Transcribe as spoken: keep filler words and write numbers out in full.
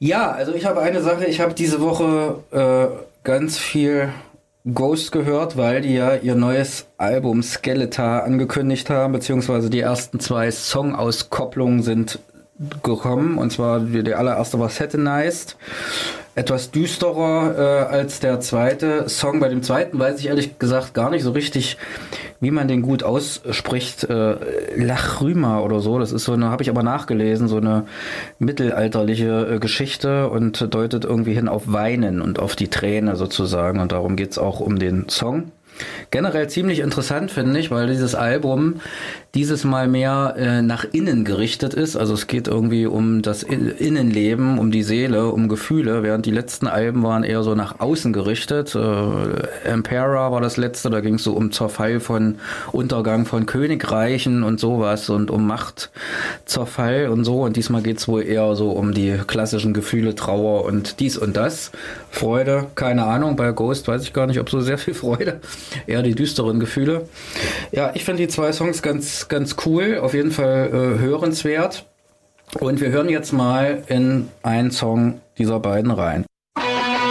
Ja, also ich habe eine Sache, ich habe diese Woche äh, ganz viel Ghost gehört, weil die ja ihr neues Album Skeletor angekündigt haben, beziehungsweise die ersten zwei Songauskopplungen sind gekommen. Und zwar die, die allererste war Satanized, etwas düsterer äh, als der zweite Song. Bei dem zweiten weiß ich ehrlich gesagt gar nicht so richtig, wie man den gut ausspricht. Äh, Lachryma oder so. Das ist so eine, habe ich aber nachgelesen, so eine mittelalterliche äh, Geschichte und deutet irgendwie hin auf Weinen und auf die Träne sozusagen. Und darum geht's auch um den Song. Generell ziemlich interessant, finde ich, weil dieses Album dieses Mal mehr äh, nach innen gerichtet ist. Also es geht irgendwie um das Innenleben, um die Seele, um Gefühle, während die letzten Alben waren eher so nach außen gerichtet. Äh, Emperor war das letzte, da ging es so um Zerfall von Untergang von Königreichen und sowas und um Machtzerfall und so. Und diesmal geht es wohl eher so um die klassischen Gefühle, Trauer und dies und das. Freude, keine Ahnung, bei Ghost weiß ich gar nicht, ob so sehr viel Freude, eher die düsteren Gefühle. Ja, ich finde die zwei Songs ganz, ganz cool, auf jeden Fall äh, hörenswert. Und wir hören jetzt mal in einen Song dieser beiden rein.